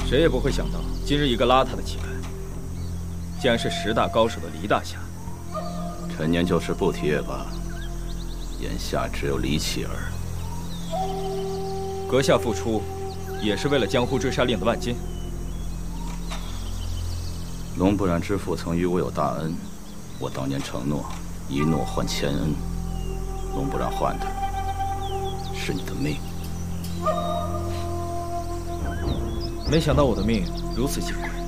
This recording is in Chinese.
谁也不会想到，今日一个邋遢的乞丐，竟然是10大高手的黎大侠。 陈年旧事不提也罢，眼下只有黎乞儿。 阁下复出，也是为了江湖追杀令的万金。 龙不染之父曾与我有大恩，我当年承诺一诺换千恩，龙不染换的是你的命。 没想到我的命如此奇怪。